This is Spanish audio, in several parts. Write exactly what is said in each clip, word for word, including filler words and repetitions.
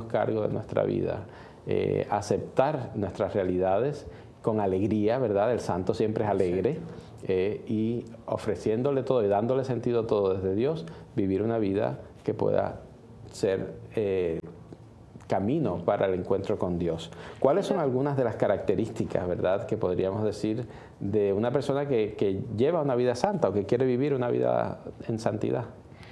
cargo de nuestra vida, eh, aceptar nuestras realidades con alegría, ¿verdad? El santo siempre es alegre, eh, y ofreciéndole todo y dándole sentido a todo desde Dios, vivir una vida que pueda ser eh, camino para el encuentro con Dios. ¿Cuáles son algunas de las características, verdad, que podríamos decir de una persona que, que lleva una vida santa o que quiere vivir una vida en santidad?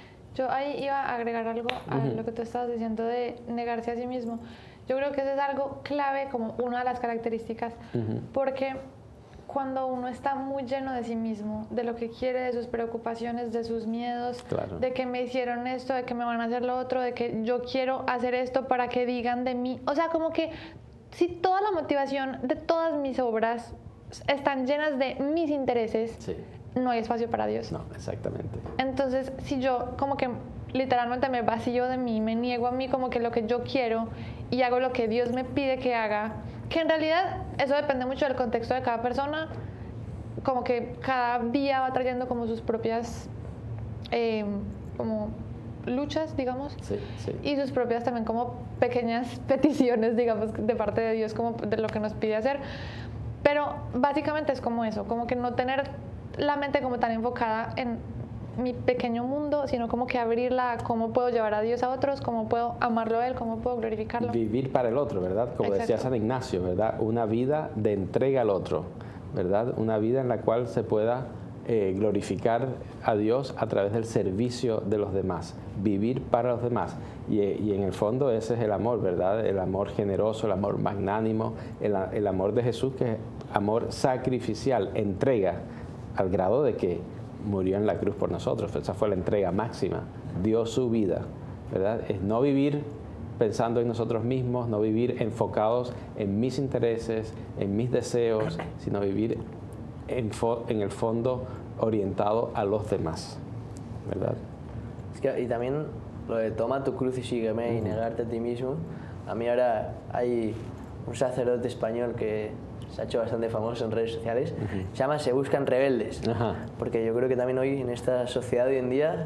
Yo ahí iba a agregar algo a uh-huh. lo que tú estabas diciendo de negarse a sí mismo. Yo creo que eso es algo clave, como una de las características, uh-huh. porque cuando uno está muy lleno de sí mismo, de lo que quiere, de sus preocupaciones, de sus miedos, claro. de que me hicieron esto, de que me van a hacer lo otro, de que yo quiero hacer esto para que digan de mí. O sea, como que si toda la motivación de todas mis obras están llenas de mis intereses, sí. no hay espacio para Dios. No, exactamente. Entonces, si yo como que literalmente me vacío de mí, me niego a mí como que lo que yo quiero y hago lo que Dios me pide que haga, que en realidad eso depende mucho del contexto de cada persona, como que cada día va trayendo como sus propias eh, como luchas, digamos, sí, sí. y sus propias también como pequeñas peticiones, digamos, de parte de Dios, como de lo que nos pide hacer. Pero básicamente es como eso, como que no tener la mente como tan enfocada en mi pequeño mundo, sino como que abrirla a cómo puedo llevar a Dios a otros, cómo puedo amarlo a Él, cómo puedo glorificarlo. Vivir para el otro, ¿verdad? Como Exacto. decía San Ignacio, ¿verdad? Una vida de entrega al otro, ¿verdad? Una vida en la cual se pueda eh, glorificar a Dios a través del servicio de los demás, vivir para los demás. Y, y en el fondo ese es el amor, ¿verdad? El amor generoso, el amor magnánimo, el, el amor de Jesús, que es amor sacrificial, entrega, al grado de que murió en la cruz por nosotros. Esa fue la entrega máxima. Dio su vida, ¿verdad? Es no vivir pensando en nosotros mismos, no vivir enfocados en mis intereses, en mis deseos, sino vivir en, fo en el fondo orientado a los demás, ¿verdad? Es que, y también lo de toma tu cruz y sígueme, uh-huh. y negarte a ti mismo. A mí ahora hay un sacerdote español que se ha hecho bastante famoso en redes sociales, uh-huh. se llama Se Buscan Rebeldes, uh-huh. porque yo creo que también hoy en esta sociedad de hoy en día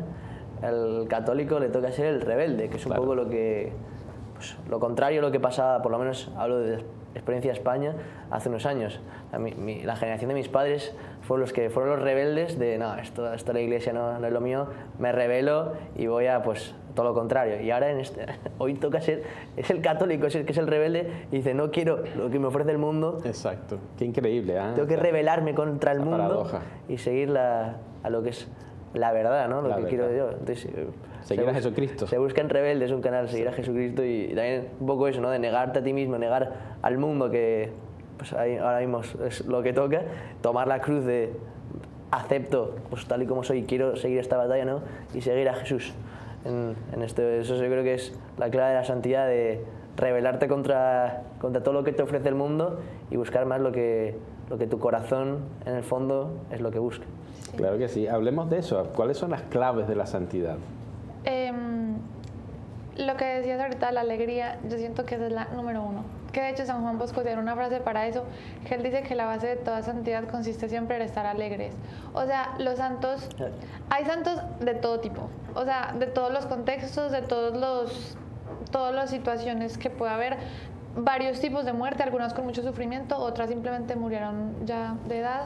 al católico le toca ser el rebelde, que es un claro. poco lo que pues, lo contrario a lo que pasaba, por lo menos hablo de experiencia España, hace unos años. A mí, mi, la generación de mis padres fueron los que fueron los rebeldes de no, esto, esto la iglesia no, no es lo mío, me rebelo y voy a pues todo lo contrario. Y ahora en este, hoy toca ser, es el católico, es el que es el rebelde y dice no quiero lo que me ofrece el mundo. Exacto, qué increíble, ¿eh? Tengo que rebelarme contra el mundo paradoja. Y seguir la, a lo que es la verdad, ¿no? Lo la que verdad. quiero yo. Entonces, seguir a Jesucristo. Se Buscan Rebeldes, un canal, seguir a Jesucristo y, y también un poco eso, ¿no? De negarte a ti mismo, negar al mundo que pues ahí, ahora mismo es lo que toca, tomar la cruz de acepto pues tal y como soy, quiero seguir esta batalla, ¿no? Y seguir a Jesús en, en esto. Eso yo creo que es la clave de la santidad, de rebelarte contra, contra todo lo que te ofrece el mundo y buscar más lo que, lo que tu corazón en el fondo es lo que busca. Sí. Claro que sí. Hablemos de eso. ¿Cuáles son las claves de la santidad? Eh, lo que decías ahorita, la alegría, yo siento que esa es la número uno. Que de hecho San Juan Bosco tiene una frase para eso, que él dice que la base de toda santidad consiste siempre en estar alegres. O sea, los santos, hay santos de todo tipo, o sea, de todos los contextos, de todos los, todas las situaciones que puede haber, varios tipos de muerte, algunas con mucho sufrimiento, otras simplemente murieron ya de edad.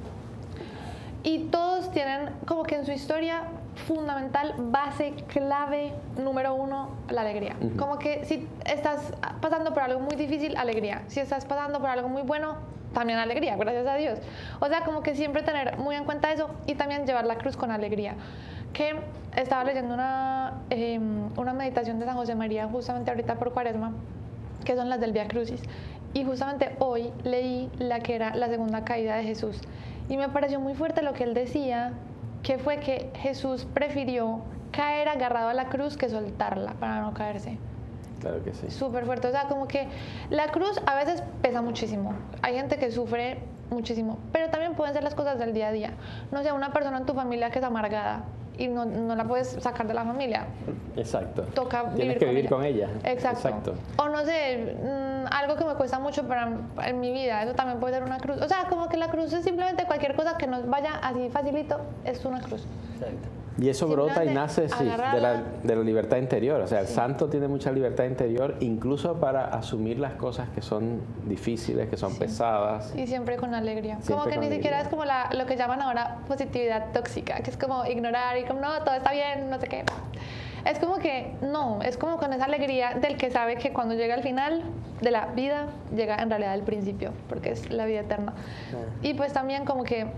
Y todos tienen como que en su historia fundamental, base, clave, número uno, la alegría. Uh-huh. Como que si estás pasando por algo muy difícil, alegría. Si estás pasando por algo muy bueno, también alegría, gracias a Dios. O sea, como que siempre tener muy en cuenta eso y también llevar la cruz con alegría. Que estaba leyendo una, eh, una meditación de San José María justamente ahorita por Cuaresma, que son las del Vía Crucis. Y justamente hoy leí la que era la segunda caída de Jesús. Y me pareció muy fuerte lo que él decía, que fue que Jesús prefirió caer agarrado a la cruz que soltarla para no caerse. Claro que sí. Súper fuerte. O sea, como que la cruz a veces pesa muchísimo. Hay gente que sufre muchísimo, pero también pueden ser las cosas del día a día. No sé, una persona en tu familia que es amargada y no, no la puedes sacar de la familia. Exacto. Toca Tienes vivir que con vivir ella. con ella. Exacto. Exacto. O no sé, mmm, algo que me cuesta mucho para, en mi vida, eso también puede ser una cruz. O sea, como que la cruz es simplemente cualquier cosa que nos vaya así facilito, es una cruz. Exacto. Y eso brota y nace, sí, de la, de la libertad interior. O sea, el Sí. santo tiene mucha libertad interior, incluso para asumir las cosas que son difíciles, que son Sí. pesadas. Y siempre con alegría. Siempre como que con ni siquiera alegría. es como la, lo que llaman ahora positividad tóxica, que es como ignorar y como no, todo está bien, no sé qué. Es como que no, es como con esa alegría del que sabe que cuando llega al final de la vida, llega en realidad el principio, porque es la vida eterna. Y pues también como que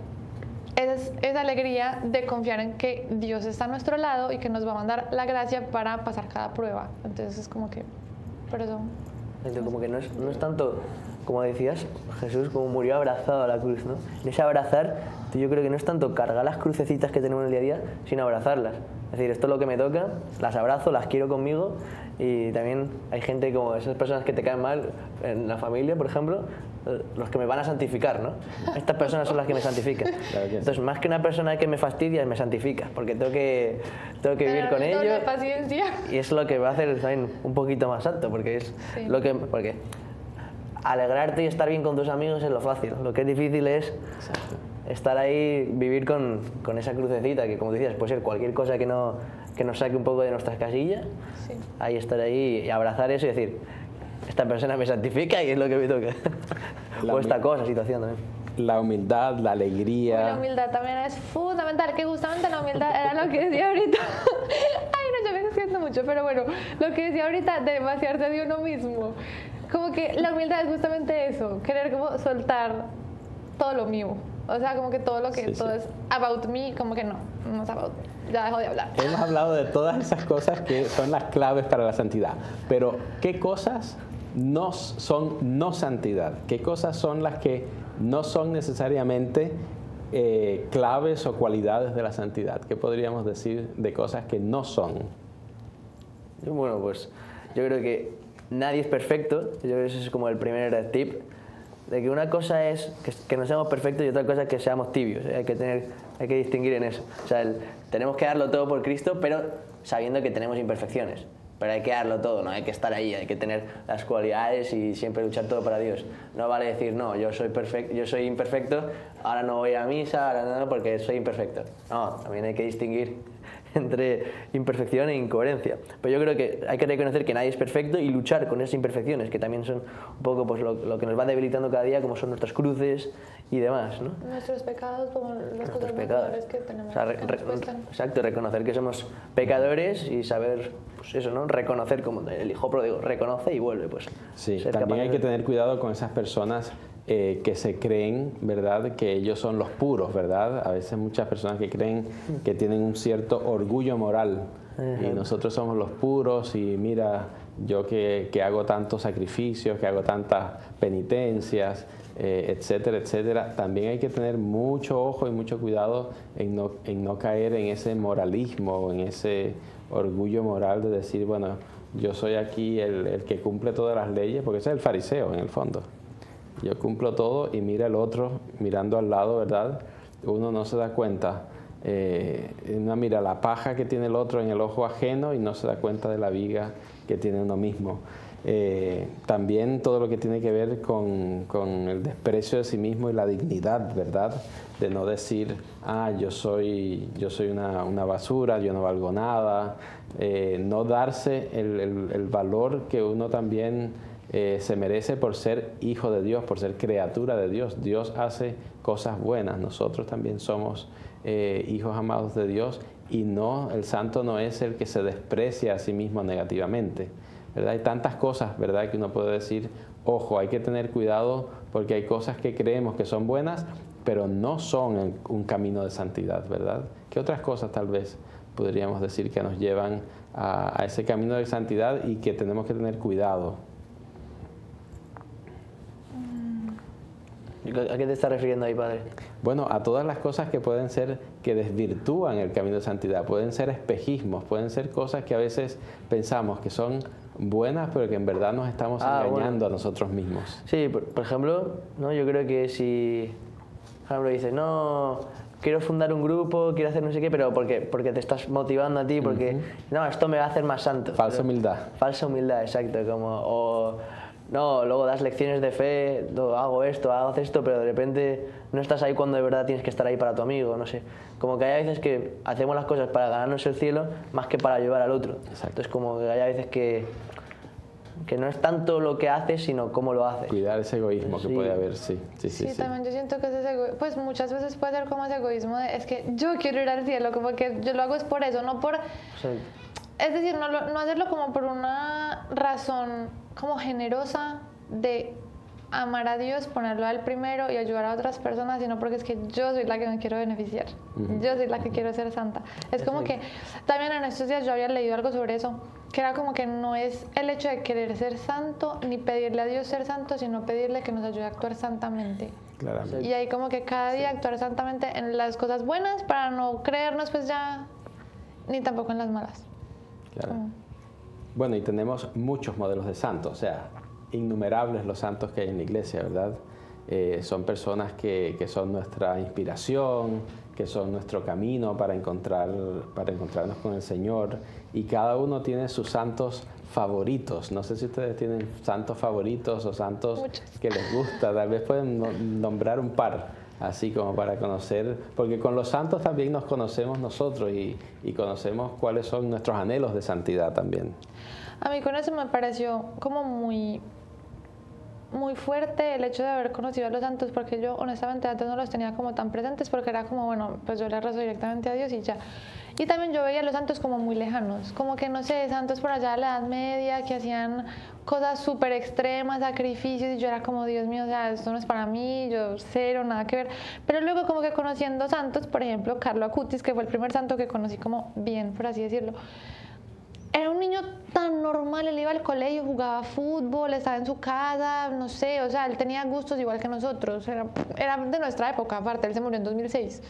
es esa alegría de confiar en que Dios está a nuestro lado y que nos va a mandar la gracia para pasar cada prueba. Entonces es como que, por eso... Entonces, como que no es, no es tanto, como decías, Jesús como murió abrazado a la cruz, ¿no? En ese abrazar, yo creo que no es tanto cargar las crucecitas que tenemos en el día a día, sino abrazarlas. Es decir, esto es lo que me toca, las abrazo, las quiero conmigo, y también hay gente como esas personas que te caen mal en la familia, por ejemplo, los que me van a santificar, ¿no? Estas personas son las que me santifican. Claro que sí. Entonces, más que una persona que me fastidia, me santifica, porque tengo que, tengo que vivir con Tener doble ellos. paciencia. Y es lo que va a hacer también un poquito más alto, porque es Sí. lo que... Porque alegrarte y estar bien con tus amigos es lo fácil. Lo que es difícil es Exacto. estar ahí, vivir con, con esa crucecita, que como decías, puede ser cualquier cosa que, no, que nos saque un poco de nuestras casillas. Sí. Ahí estar ahí y abrazar eso y decir, esta persona me santifica y es lo que me toca. La o esta humi- cosa, situación también. La humildad, la Y alegría. la humildad también es fundamental, que justamente la humildad era lo que decía ahorita. Ay, no, yo me siento mucho, pero bueno, lo que decía ahorita de vaciarse de uno mismo. Como que la humildad es justamente eso, querer como soltar todo lo mío. O sea, como que todo lo que Sí, todo sí. es about me, como que no, no es about me. Ya dejo de hablar. Hemos hablado de todas esas cosas que son las claves para la santidad. Pero, ¿qué cosas no son no santidad? ¿Qué cosas son las que no son necesariamente eh, claves o cualidades de la santidad? ¿Qué podríamos decir de cosas que no son? Bueno, pues yo creo que nadie es perfecto. Yo creo que ese es como el primer tip. De que una cosa es que, que no seamos perfectos y otra cosa es que seamos tibios. ¿eh? Hay que tener, hay que distinguir en eso. O sea, el- tenemos que darlo todo por Cristo, pero sabiendo que tenemos imperfecciones. Pero hay que darlo todo, no hay que estar ahí, hay que tener las cualidades y siempre luchar todo para Dios. No vale decir, no, yo soy perfecto, yo soy imperfecto, ahora no voy a misa, ahora no, porque soy imperfecto. No, también hay que distinguir entre imperfección e incoherencia. Pero yo creo que hay que reconocer que nadie es perfecto y luchar con esas imperfecciones, que también son un poco pues, lo, lo que nos va debilitando cada día, como son nuestras cruces y demás, ¿no? Nuestros pecados, como los Nuestros cosas pecados. mayores que tenemos. O sea, re- que re- nos cuestan. exacto, reconocer que somos pecadores y saber, pues eso, ¿no? Reconocer, como el hijo pródigo, reconoce y vuelve, pues. Sí, ser también capaz hay de- que tener cuidado con esas personas eh, que se creen, ¿verdad?, que ellos son los puros, ¿verdad? A veces muchas personas que creen que tienen un cierto orgullo moral y Ajá. nosotros somos los puros y mira, yo que, que hago tantos sacrificios, que hago tantas penitencias, eh, etcétera, etcétera. También hay que tener mucho ojo y mucho cuidado en no, en no caer en ese moralismo, en ese orgullo moral de decir, bueno, yo soy aquí el, el que cumple todas las leyes, porque ese es el fariseo en el fondo. Yo cumplo todo y mira el otro mirando al lado, ¿verdad? Uno no se da cuenta. Eh, uno mira la paja que tiene el otro en el ojo ajeno y no se da cuenta de la viga que tiene uno mismo. Eh, también todo lo que tiene que ver con, con el desprecio de sí mismo y la dignidad, ¿verdad? De no decir, ah, yo soy, yo soy una, una basura, yo no valgo nada. Eh, no darse el, el, el valor que uno también eh, se merece por ser hijo de Dios, por ser criatura de Dios. Dios hace cosas buenas, nosotros también somos eh, hijos amados de Dios y no, el santo no es el que se desprecia a sí mismo negativamente, ¿verdad? Hay tantas cosas, ¿verdad?, que uno puede decir, ojo, hay que tener cuidado porque hay cosas que creemos que son buenas, pero no son el- un camino de santidad, ¿verdad? ¿Qué otras cosas tal vez podríamos decir que nos llevan a, a ese camino de santidad y que tenemos que tener cuidado? ¿A qué te estás refiriendo ahí, padre? Bueno, a todas las cosas que pueden ser, que desvirtúan el camino de santidad, pueden ser espejismos, pueden ser cosas que a veces pensamos que son buenas, pero que en verdad nos estamos Ah, engañando bueno. a nosotros mismos. Sí, por, por ejemplo, ¿no? Yo creo que si, por ejemplo, dices, no, quiero fundar un grupo, quiero hacer no sé qué, pero porque, porque te estás motivando a ti, porque uh-huh. no, esto me va a hacer más santo. Falsa humildad. Falsa humildad, exacto, como, o no, luego das lecciones de fe, hago esto, hago esto, pero de repente no estás ahí cuando de verdad tienes que estar ahí para tu amigo, no sé. Como que hay veces que hacemos las cosas para ganarnos el cielo más que para ayudar al otro. Exacto. Entonces como que hay veces que, que no es tanto lo que haces, sino cómo lo haces. Cuidar ese egoísmo sí. que puede haber, sí. Sí, sí, sí, sí. también yo siento que ese egoísmo, pues muchas veces puede ser como ese egoísmo de, es que yo quiero ir al cielo, como que yo lo hago es por eso, no por... Sí. Es decir, no, lo, no hacerlo como por una razón como generosa de amar a Dios, ponerlo al primero y ayudar a otras personas, sino porque es que yo soy la que me quiero beneficiar, uh-huh. yo soy la que quiero ser santa. Es como que también en estos días yo había leído algo sobre eso, que era como que no es el hecho de querer ser santo ni pedirle a Dios ser santo, sino pedirle que nos ayude a actuar santamente. Claramente. Y ahí como que cada día sí. actuar santamente en las cosas buenas para no creernos pues ya, ni tampoco en las malas. Claro. Como... Bueno, y tenemos muchos modelos de santos, o sea, innumerables los santos que hay en la iglesia, ¿verdad? Eh, son personas que, que son nuestra inspiración, que son nuestro camino para, encontrar, para encontrarnos con el Señor, y cada uno tiene sus santos favoritos. No sé si ustedes tienen santos favoritos o santos Muchos. que les gusta, tal vez pueden nombrar un par, así como para conocer, porque con los santos también nos conocemos nosotros y, y conocemos cuáles son nuestros anhelos de santidad también. A mí con eso me pareció como muy... muy fuerte el hecho de haber conocido a los santos, porque yo honestamente antes no los tenía como tan presentes, porque era como, bueno, pues yo le rezo directamente a Dios y ya. Y también yo veía a los santos como muy lejanos, como que no sé, santos por allá de la Edad Media que hacían cosas súper extremas, sacrificios, y yo era como, Dios mío, o sea, esto no es para mí, yo cero, nada que ver. Pero luego como que conociendo santos, por ejemplo, Carlo Acutis, que fue el primer santo que conocí como bien, por así decirlo, era un niño tan normal, él iba al colegio, jugaba fútbol, estaba en su casa, no sé, o sea, él tenía gustos igual que nosotros, era, era de nuestra época, aparte, él se murió en dos mil seis.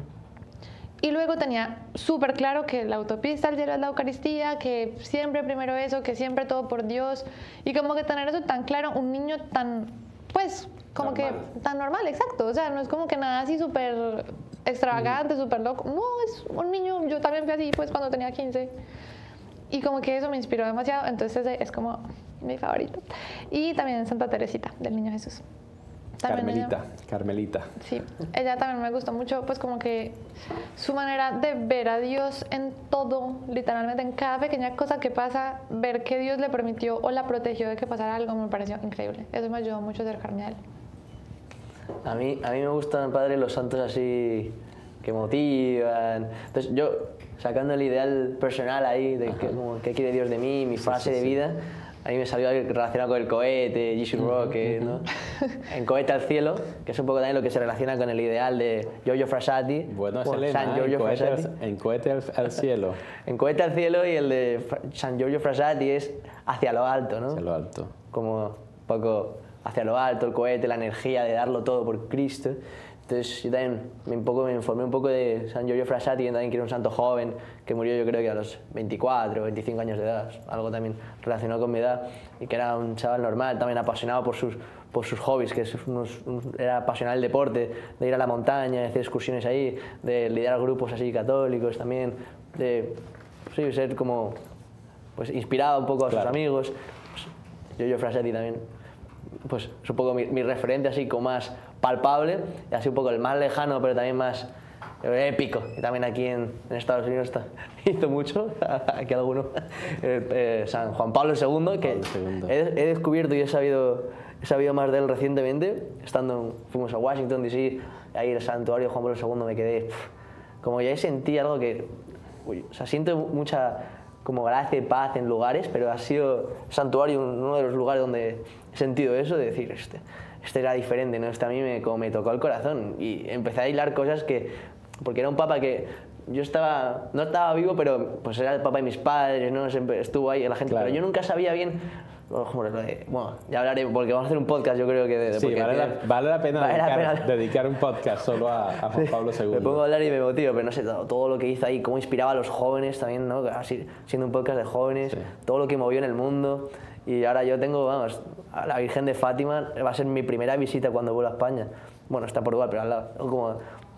Y luego tenía súper claro que la autopista al cielo es la Eucaristía, que siempre primero eso, que siempre todo por Dios, y como que tener eso tan claro, un niño tan, pues, como normal. que tan normal, exacto, o sea, no es como que nada así súper extravagante, súper loco, no, es un niño, yo también fui así, pues, cuando tenía quince. Y como que eso me inspiró demasiado, entonces es como mi favorito. Y también Santa Teresita, del Niño Jesús. También Carmelita, ella, Carmelita. Sí, ella también me gustó mucho, pues como que su manera de ver a Dios en todo, literalmente en cada pequeña cosa que pasa, ver que Dios le permitió o la protegió de que pasara algo, me pareció increíble. Eso me ayudó mucho a acercarme a él. A mí, a mí me gustan, padre, los santos así que motivan. Entonces yo, sacando el ideal personal ahí de que, como, qué quiere Dios de mí, mi frase sí, sí, de vida, a mí me salió algo relacionado con el cohete, Jesus uh-huh, Rocket, ¿no? En Cohete al cielo, que es un poco también lo que se relaciona con el ideal de Giorgio Frassati. Bueno, es Elena, San Giorgio en, cohete al, en Cohete al, al cielo. En Cohete al cielo, y el de San Giorgio Frassati es hacia lo alto, ¿no? Hacia lo alto. Como un poco hacia lo alto, el cohete, la energía de darlo todo por Cristo. Entonces yo también me, un poco, me informé un poco de San Giorgio Frassati, también que era un santo joven, que murió yo creo que a los veinticuatro, veinticinco años de edad, algo también relacionado con mi edad, y que era un chaval normal, también apasionado por sus, por sus hobbies, que es unos, un, era apasionado del deporte, de ir a la montaña, de hacer excursiones ahí, de liderar grupos así católicos también, de sí, ser como pues, inspirado un poco a claro. sus amigos. Pues, Giorgio Frassati también, pues es un poco mi, mi referente así como más palpable, y así un poco el más lejano, pero también más épico, y también aquí en, en Estados Unidos está, hizo mucho, aquí alguno, eh, eh, San Juan Pablo segundo, que he, he descubierto y he sabido, he sabido más de él recientemente, estando, fuimos a Washington D C, ahí el santuario de Juan Pablo segundo, me quedé, pff, como ya sentí algo que, uy, o sea, siento mucha como gracia y paz en lugares, pero ha sido santuario uno de los lugares donde he sentido eso, de decir, este, este era diferente, ¿no? Este a mí me, como me tocó el corazón, y empecé a hilar cosas que, porque era un papa que yo estaba, no estaba vivo, pero pues era el papa de mis padres, ¿no? Siempre estuvo ahí la gente, claro. Pero yo nunca sabía bien, bueno, ya hablaré, porque vamos a hacer un podcast, yo creo que de, de sí, vale, la, vale la pena, vale dedicar, la pena dedicar un podcast solo a, a Juan Pablo segundo. Me pongo a hablar y me motivo, pero no sé, todo, todo lo que hizo ahí, cómo inspiraba a los jóvenes también, ¿no? Así, siendo un podcast de jóvenes, sí. Todo lo que movió en el mundo. Y ahora yo tengo, vamos, a la Virgen de Fátima, va a ser mi primera visita cuando vuelva a España. Bueno, está Portugal, pero al lado. Como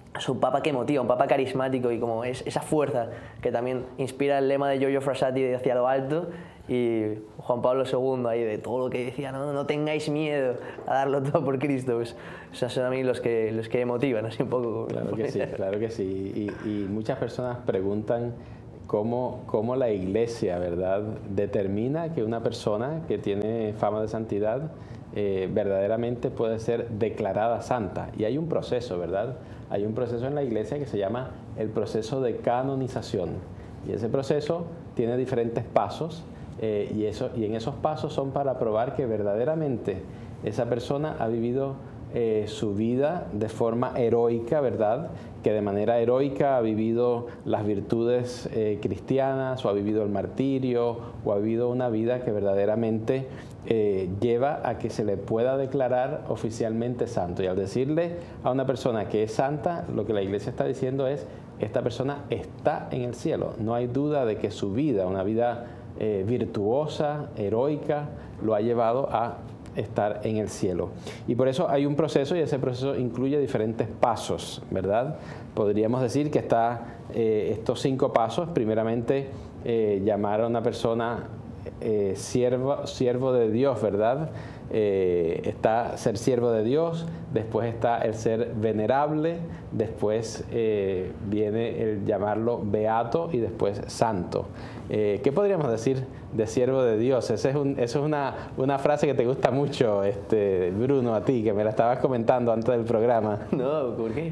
es un papa que motiva, un papa carismático y como es esa fuerza que también inspira el lema de Giorgio Frassati de hacia lo alto y Juan Pablo segundo ahí de todo lo que decía, no, no tengáis miedo a darlo todo por Cristo. Pues, esos son a mí los que, los que motivan, así un poco. Claro que sí, claro que sí. Y, y muchas personas preguntan cómo, cómo la Iglesia, ¿verdad?, determina que una persona que tiene fama de santidad eh, verdaderamente puede ser declarada santa. Y hay un proceso, ¿verdad? Hay un proceso en la Iglesia que se llama el proceso de canonización. Y ese proceso tiene diferentes pasos eh, y, eso, y en esos pasos son para probar que verdaderamente esa persona ha vivido eh, su vida de forma heroica, ¿verdad? Que de manera heroica ha vivido las virtudes eh, cristianas o ha vivido el martirio o ha vivido una vida que verdaderamente eh, lleva a que se le pueda declarar oficialmente santo. Y al decirle a una persona que es santa, lo que la Iglesia está diciendo es: esta persona está en el cielo. No hay duda de que su vida, una vida eh, virtuosa, heroica, lo ha llevado a estar en el cielo. Y por eso hay un proceso y ese proceso incluye diferentes pasos, ¿verdad? Podríamos decir que está eh, estos cinco pasos. Primeramente, eh, llamar a una persona eh, siervo, siervo de Dios, ¿verdad? Eh, está ser siervo de Dios, después está el ser venerable, después eh, viene el llamarlo beato y después santo. Eh, ¿Qué podríamos decir de siervo de Dios? Esa es, un, eso es una, una frase que te gusta mucho, este, Bruno, a ti, que me la estabas comentando antes del programa. No, ¿por qué?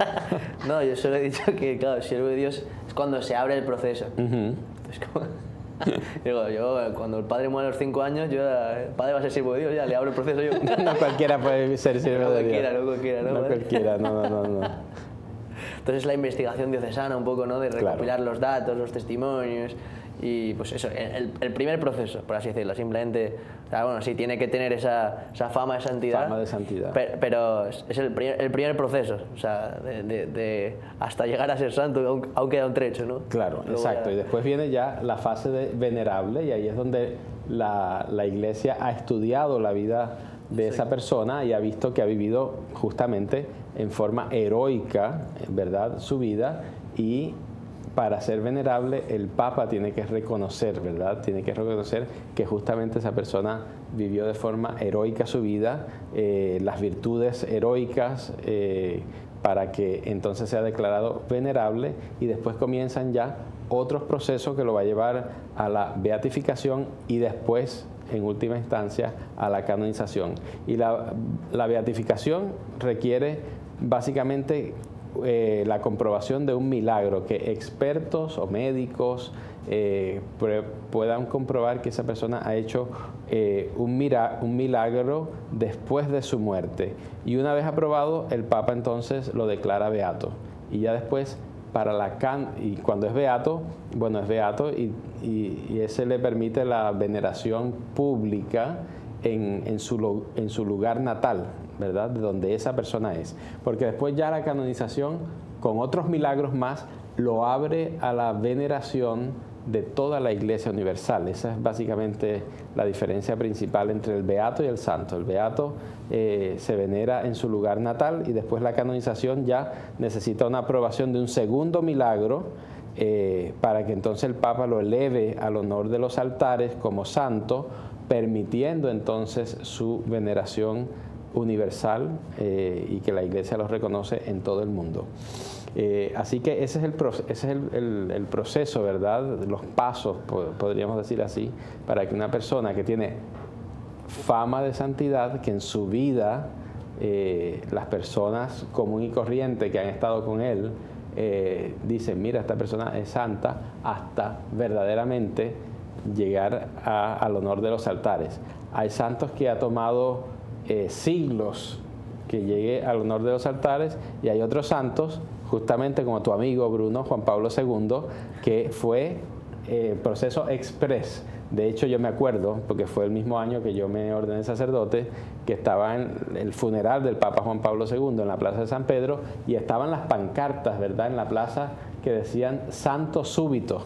No, yo solo he dicho que, claro, siervo de Dios es cuando se abre el proceso. Uh-huh. Es como... Digo, yo cuando el padre muere a los cinco años, yo, el padre va a ser siervo de Dios, ya le abro el proceso yo. No cualquiera puede ser siervo no de Dios. No cualquiera, no No cualquiera, no, no, no. Entonces la investigación diocesana un poco, ¿no? De recopilar claro. los datos, los testimonios y pues eso, el, el primer proceso, por así decirlo, simplemente, o sea, bueno, sí tiene que tener esa, esa fama de santidad. Fama de santidad. Pero, pero es el primer, el primer proceso, o sea, de, de, de hasta llegar a ser santo, aún, aún queda un trecho, ¿no? Claro, Luego exacto. Ya... Y después viene ya la fase de venerable y ahí es donde la, la Iglesia ha estudiado la vida de esa persona y ha visto que ha vivido justamente en forma heroica, ¿verdad?, su vida, y para ser venerable el Papa tiene que reconocer, ¿verdad?, tiene que reconocer que justamente esa persona vivió de forma heroica su vida, eh, las virtudes heroicas, eh, para que entonces sea declarado venerable, y después comienzan ya otros procesos que lo va a llevar a la beatificación y después, en última instancia, a la canonización. Y la, la beatificación requiere básicamente eh, la comprobación de un milagro, que expertos o médicos eh, puedan comprobar que esa persona ha hecho eh, un, mira, un milagro después de su muerte. Y una vez aprobado, el Papa entonces lo declara beato. Y ya después, para la can y cuando es beato, bueno, es beato y, y, y ese le permite la veneración pública en, en, su, en su lugar natal, ¿verdad?, de donde esa persona es. Porque después ya la canonización, con otros milagros más, lo abre a la veneración de toda la Iglesia universal. Esa es básicamente la diferencia principal entre el beato y el santo. El beato eh, se venera en su lugar natal y después la canonización ya necesita una aprobación de un segundo milagro eh, para que entonces el Papa lo eleve al honor de los altares como santo, permitiendo entonces su veneración universal eh, y que la Iglesia lo reconoce en todo el mundo. Eh, así que ese es, el, ese es el, el, el proceso, ¿verdad?, los pasos, podríamos decir así, para que una persona que tiene fama de santidad, que en su vida eh, las personas común y corriente que han estado con él eh, dicen, mira, esta persona es santa, hasta verdaderamente llegar a, al honor de los altares. Hay santos que ha tomado eh, siglos que llegue al honor de los altares, y hay otros santos, justamente como tu amigo Bruno, Juan Pablo segundo, que fue eh, proceso express. De hecho, yo me acuerdo, porque fue el mismo año que yo me ordené sacerdote, que estaba en el funeral del Papa Juan Pablo segundo en la Plaza de San Pedro, y estaban las pancartas, ¿verdad?, en la plaza que decían santo súbito.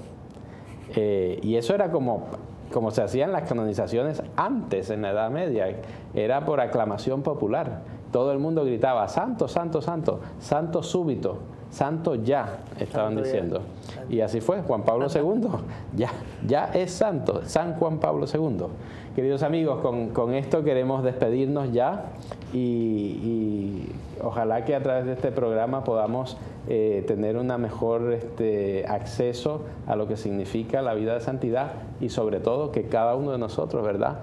Eh, y eso era como, como se hacían las canonizaciones antes, en la Edad Media, era por aclamación popular. todo el mundo gritaba, santo, santo, santo, santo súbito, santo ya, estaban Santo ya. diciendo. Y así fue, Juan Pablo segundo, ya, ya es santo, San Juan Pablo segundo. Queridos amigos, con, con esto queremos despedirnos ya y, y ojalá que a través de este programa podamos eh, tener un mejor este, acceso a lo que significa la vida de santidad y sobre todo que cada uno de nosotros, ¿verdad?,